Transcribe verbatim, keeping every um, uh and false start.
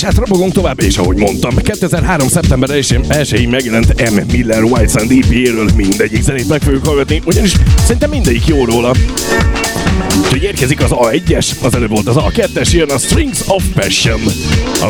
hát rabogunk tovább, és ahogy mondtam, kétezer-három. szeptember elsején megjelent M. Miller White Sand é pé-ről mindegyik zenét meg fogjuk hallgatni, ugyanis szerintem mindegyik jó róla. Úgyhogy érkezik az á egyes, az előbb volt az á kettes, jön a Strings of Passion.